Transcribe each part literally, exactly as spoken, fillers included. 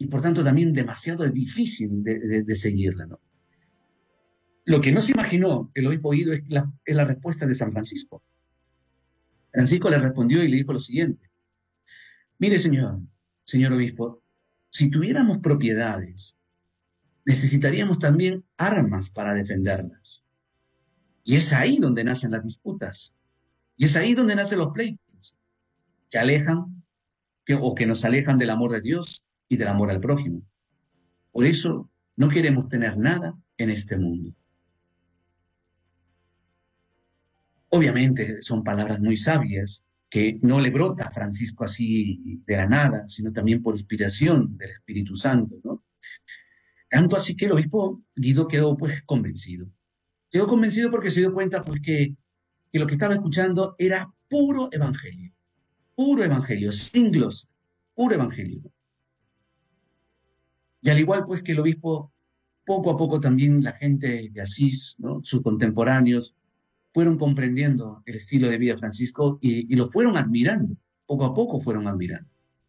y por tanto también demasiado difícil de, de, de seguirla, ¿no? Lo que no se imaginó el obispo Guido es la, es la respuesta de San Francisco. Francisco le respondió y le dijo lo siguiente: mire, señor, señor obispo, si tuviéramos propiedades, necesitaríamos también armas para defenderlas. Y es ahí donde nacen las disputas. Y es ahí donde nacen los pleitos, que alejan que, o que nos alejan del amor de Dios y del amor al prójimo. Por eso no queremos tener nada en este mundo. Obviamente son palabras muy sabias, que no le brota a Francisco así de la nada, sino también por inspiración del Espíritu Santo, ¿no? Tanto así que el obispo Guido quedó pues convencido. Quedó convencido porque se dio cuenta pues que, que lo que estaba escuchando era puro evangelio, puro evangelio, sin glosa, puro evangelio. Y al igual pues que el obispo, poco a poco también la gente de Asís, ¿no?, sus contemporáneos, fueron comprendiendo el estilo de vida de Francisco y, y lo fueron admirando, poco a poco fueron admirando.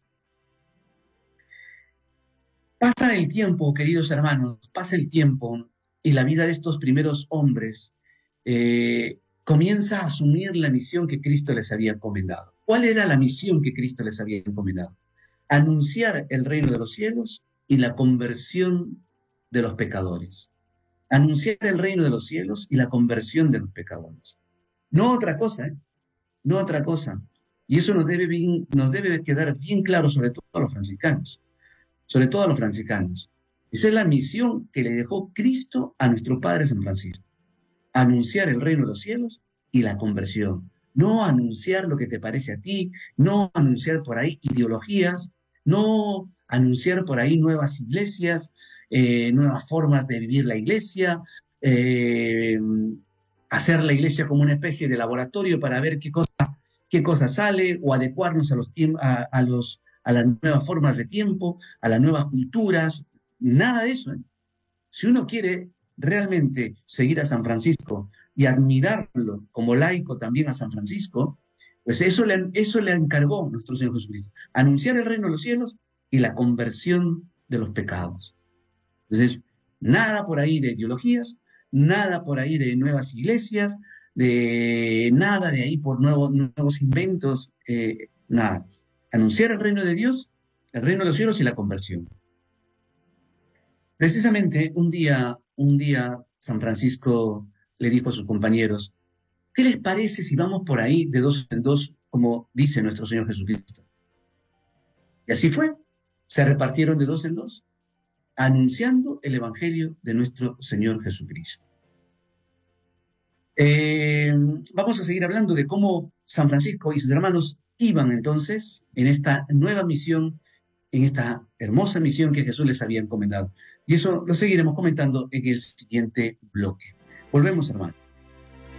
Pasa el tiempo, queridos hermanos, pasa el tiempo y la vida de estos primeros hombres eh, comienza a asumir la misión que Cristo les había encomendado. ¿Cuál era la misión que Cristo les había encomendado? Anunciar el reino de los cielos y la conversión de los pecadores. Anunciar el reino de los cielos y la conversión de los pecadores. No otra cosa, ¿eh? No otra cosa. Y eso nos debe, bien, nos debe quedar bien claro, sobre todo a los franciscanos. Sobre todo a los franciscanos. Esa es la misión que le dejó Cristo a nuestro Padre San Francisco. Anunciar el reino de los cielos y la conversión. No anunciar lo que te parece a ti, no anunciar por ahí ideologías, no anunciar por ahí nuevas iglesias, eh, nuevas formas de vivir la iglesia, eh, hacer la iglesia como una especie de laboratorio para ver qué cosa, qué cosa sale, o adecuarnos a los, a, a, los, a las nuevas formas de tiempo, a las nuevas culturas. Nada de eso, ¿eh? Si uno quiere realmente seguir a San Francisco y admirarlo como laico también a San Francisco, pues eso le, eso le encargó nuestro Señor Jesucristo: anunciar el reino de los cielos y la conversión de los pecados. Entonces, nada por ahí de ideologías, nada por ahí de nuevas iglesias, de nada de ahí por nuevos, nuevos inventos, eh, nada. Anunciar el reino de Dios, el reino de los cielos y la conversión. Precisamente un día, un día San Francisco le dijo a sus compañeros: ¿qué les parece si vamos por ahí de dos en dos, como dice nuestro Señor Jesucristo? Y así fue. Se repartieron de dos en dos, anunciando el Evangelio de nuestro Señor Jesucristo. Eh, vamos a seguir hablando de cómo San Francisco y sus hermanos iban entonces en esta nueva misión, en esta hermosa misión que Jesús les había encomendado. Y eso lo seguiremos comentando en el siguiente bloque. Volvemos, hermanos.